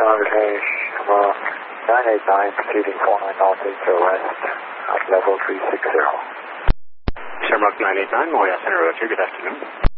Okay, Shamrock 989, proceeding 49 North 80 West, at level 360. Shamrock 989, Moriah Center Roger, good afternoon.